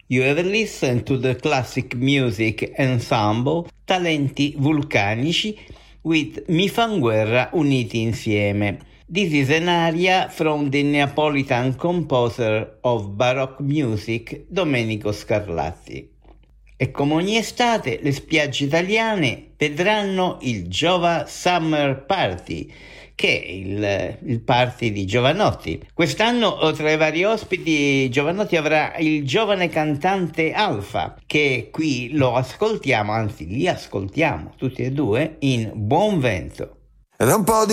You have listened to the classic music ensemble Talenti Vulcanici with Mi fan guerra uniti insieme. This is an aria from the Neapolitan composer of Baroque music Domenico Scarlatti. E come ogni estate le spiagge italiane vedranno il Giova Summer Party, che è il party di Jovanotti. Quest'anno tra i vari ospiti Jovanotti avrà il giovane cantante Alfa, che qui lo ascoltiamo, anzi li ascoltiamo tutti e due in Buon Vento. Ed è un po'